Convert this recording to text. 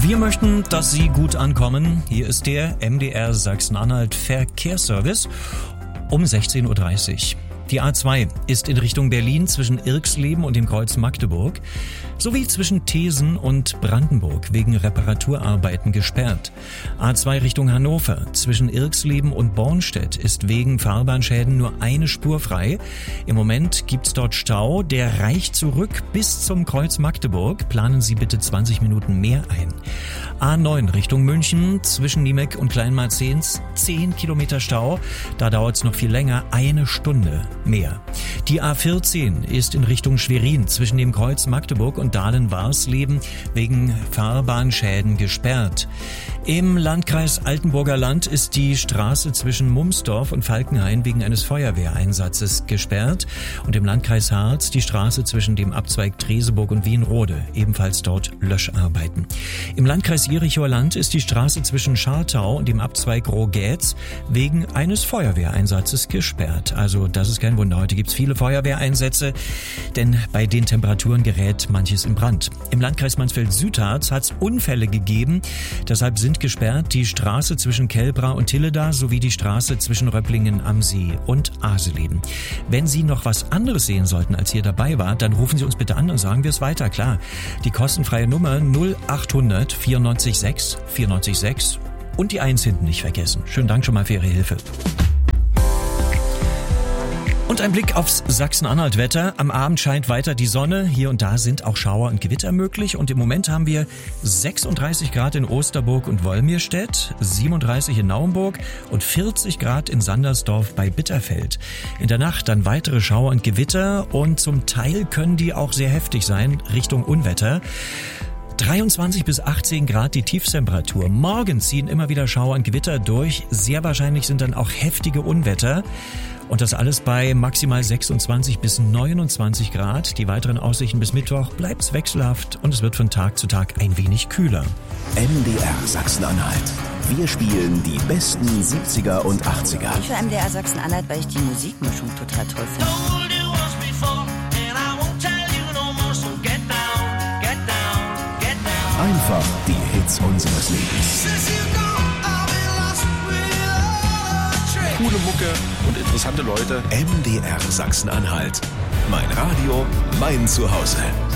Wir möchten, dass Sie gut ankommen. Hier ist der MDR Sachsen-Anhalt Verkehrsservice um 16.30 Uhr. Die A2 ist in Richtung Berlin zwischen Irxleben und dem Kreuz Magdeburg sowie zwischen Thesen und Brandenburg wegen Reparaturarbeiten gesperrt. A2 Richtung Hannover zwischen Irxleben und Bornstedt ist wegen Fahrbahnschäden nur eine Spur frei. Im Moment gibt's dort Stau, der reicht zurück bis zum Kreuz Magdeburg. Planen Sie bitte 20 Minuten mehr ein. A9 Richtung München zwischen Niemek und Kleinmarzens 10 Kilometer Stau. Da dauert's noch viel länger, eine Stunde mehr. Die A14 ist in Richtung Schwerin zwischen dem Kreuz Magdeburg und Dahlen-Warsleben wegen Fahrbahnschäden gesperrt. Im Landkreis Altenburger Land ist die Straße zwischen Mumsdorf und Falkenhain wegen eines Feuerwehreinsatzes gesperrt und im Landkreis Harz die Straße zwischen dem Abzweig Treseburg und Wienrode, ebenfalls dort Löscharbeiten. Im Landkreis Jerichower Land ist die Straße zwischen Schartau und dem Abzweig Rohgätz wegen eines Feuerwehreinsatzes gesperrt. Also das ist kein Wunder, heute gibt's viele Feuerwehreinsätze, denn bei den Temperaturen gerät manches in Brand. Im Landkreis Mansfeld-Südharz hat's Unfälle gegeben, deshalb sind gesperrt die Straße zwischen Kelbra und Tilleda sowie die Straße zwischen Röpplingen am See und Aseleben. Wenn Sie noch was anderes sehen sollten, als hier dabei war, dann rufen Sie uns bitte an und sagen wir es weiter, klar. Die kostenfreie Nummer 0800 94 6 94 6 und die 1 hinten nicht vergessen. Schönen Dank schon mal für Ihre Hilfe. Und ein Blick aufs Sachsen-Anhalt-Wetter. Am Abend scheint weiter die Sonne. Hier und da sind auch Schauer und Gewitter möglich. Und im Moment haben wir 36 Grad in Osterburg und Wolmirstedt, 37 in Naumburg und 40 Grad in Sandersdorf bei Bitterfeld. In der Nacht dann weitere Schauer und Gewitter und zum Teil können die auch sehr heftig sein, Richtung Unwetter. 23 bis 18 Grad die Tiefstemperatur. Morgen ziehen immer wieder Schauer und Gewitter durch. Sehr wahrscheinlich sind dann auch heftige Unwetter. Und das alles bei maximal 26 bis 29 Grad. Die weiteren Aussichten bis Mittwoch bleibt's wechselhaft und es wird von Tag zu Tag ein wenig kühler. MDR Sachsen-Anhalt. Wir spielen die besten 70er und 80er. Ich höre MDR Sachsen-Anhalt, weil ich die Musikmischung total toll finde. Einfach die Hits unseres Lebens. Coole Mucke und interessante Leute. MDR Sachsen-Anhalt. Mein Radio, mein Zuhause.